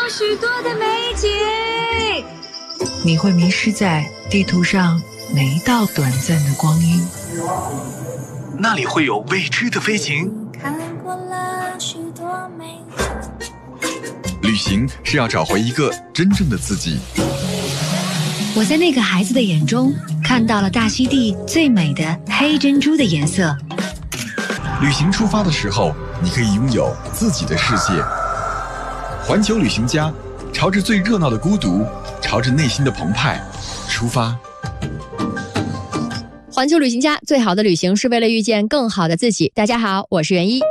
许多的美景。 你会迷失在地图上每一道短暂的光阴。 那里会有未知的飞行。 看过了许多美景。 旅行是要找回一个真正的自己。 我在那个孩子的眼中看到了大溪地最美的黑珍珠的颜色。 旅行出发的时候，你可以拥有自己的世界。环球旅行家，朝着最热闹的孤独，朝着内心的澎湃出发。 环球旅行家，最好的旅行是为了遇见更好的自己。大家好，我是袁一。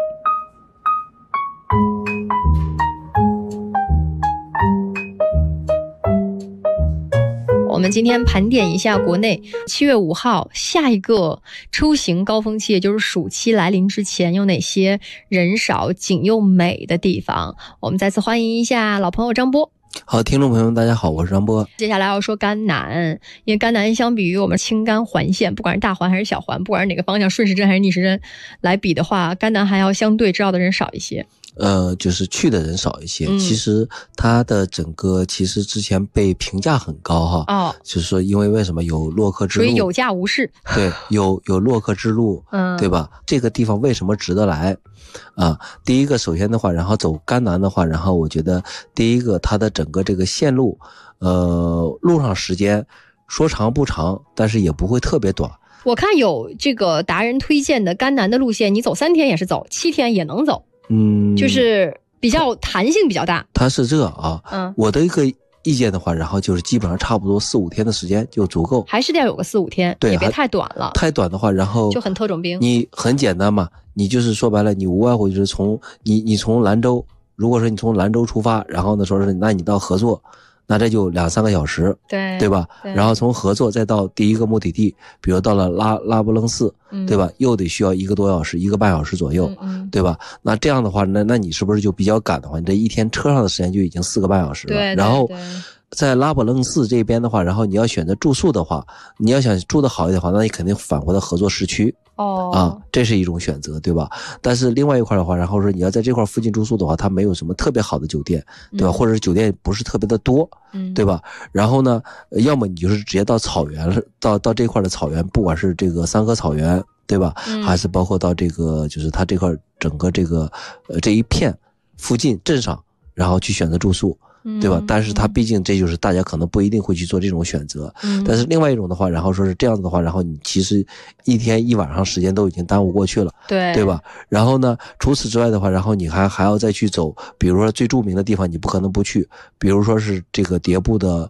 我们今天盘点一下国内7月5号下一个出行高峰期，也就是暑期来临之前有哪些人少景又美的地方。我们再次欢迎一下老朋友张波。 好，听众朋友们大家好，我是张波。 接下来要说甘南，因为甘南相比于我们青甘环线，不管是大环还是小环，不管是哪个方向，顺时针还是逆时针来比的话，甘南还要相对知道的人少一些。 就是去的人少一些。其实它的整个其实之前被评价很高哈。哦，就是说因为什么有洛克之路， 所以有价无市。 对，有洛克之路，对吧？这个地方为什么值得来？第一个，首先的话，然后走甘南的话，然后我觉得第一个它的整个这个线路，路上时间说长不长，但是也不会特别短。 我看有这个达人推荐的甘南的路线，你走3天也是走，7天也能走。就是比较弹性比较大。它是这啊， 我的一个意见的话，然后就是基本上差不多4、5天的时间就足够， 还是得要有个4、5天，对，也别太短了。 太短的话，然后就很特种兵。 你很简单嘛，你就是说白了，你无外乎就是从你从兰州，如果说你从兰州出发，然后呢说是那你到合作。那这就2、3个小时，对吧？然后从合作再到第一个目的地，比如到了拉卜楞寺，对吧？又得需要1个多小时，1个半小时左右，对吧？那这样的话，那你是不是就比较赶的话，你这一天车上的时间就已经4个半小时了？对。然后在拉卜楞寺这边的话，然后你要选择住宿的话，你要想住得好一点的话，那你肯定返回到合作市区。这是一种选择，对吧？但是另外一块的话，然后说你要在这块附近住宿的话，它没有什么特别好的酒店，对吧？或者是酒店不是特别的多，对吧？然后呢，要么你就是直接到草原，到这块的草原，不管是这个三河草原，对吧？还是包括到这个就是它这块整个这个这一片附近镇上，然后去选择住宿。对吧？但是它毕竟这就是大家可能不一定会去做这种选择。但是另外一种的话，然后说是这样子的话，然后你其实1天1晚上时间都已经耽误过去了，对吧？然后呢，除此之外的话，然后你还要再去走，比如说最著名的地方，你不可能不去，比如说是这个迭部的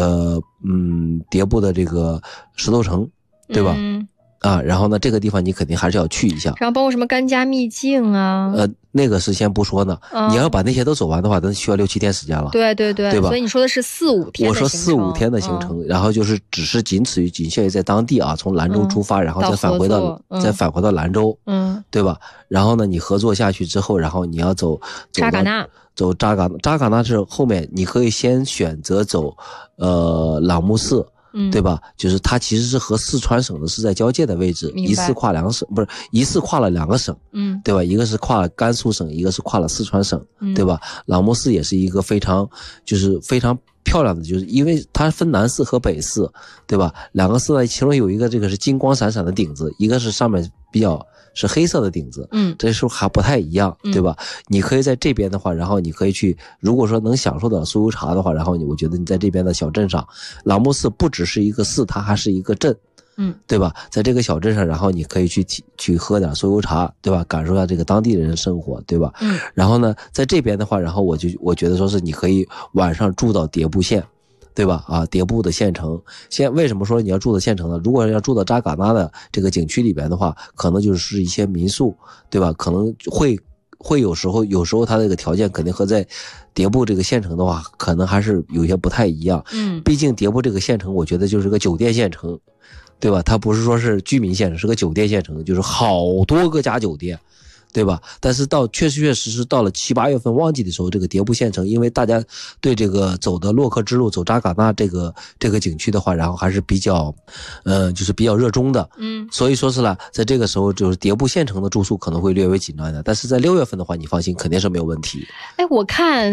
这个石头城，对吧？然后呢，这个地方你肯定还是要去一下。 然后包括什么甘家秘境啊， 那个是先不说呢。你要把那些都走完的话，那需要6、7天时间了。对吧？ 所以你说的是4、5天的行程。 我说4、5天的行程，然后就是只是仅限于在当地啊，从兰州出发，然后再返回到兰州，对吧？然后呢，你合作下去之后，然后你要走扎尕那。 走扎尕那是后面，你可以先选择走朗木寺。对吧？就是它其实是和四川省的是在交界的位置，一次跨了2个省，对吧？一个是跨了甘肃省，一个是跨了四川省，对吧？朗木寺也是一个非常漂亮的，就是因为它分南寺和北寺，对吧？2个寺呢，其中有一个这个是金光闪闪的顶子，一个是上面比较是黑色的顶子，这时候还不太一样，对吧？你可以在这边的话，然后你可以去，如果说能享受到酥油茶的话，然后我觉得你在这边的小镇上，朗木寺不只是一个寺，它还是一个镇，对吧？在这个小镇上，然后你可以去喝点酥油茶，对吧？感受一下这个当地人的生活，对吧？然后呢，在这边的话，然后我觉得说是你可以晚上住到迭部县。对吧？迭部的县城，为什么说你要住的县城呢？如果要住到扎尕那的这个景区里边的话，可能就是一些民宿，对吧？可能会有时候它这个条件肯定和在迭部这个县城的话，可能还是有些不太一样。毕竟迭部这个县城，我觉得就是个酒店县城，对吧？它不是说是居民县城，是个酒店县城，就是好多个家酒店。对吧？但是确实是到了7、8月份旺季的时候，这个迭部县城，因为大家对这个走的洛克之路、走扎尕那这个景区的话，然后还是比较，就是比较热衷的。所以说是了，在这个时候就是迭部县城的住宿可能会略微紧张一点，但是在6月份的话，你放心，肯定是没有问题。 我看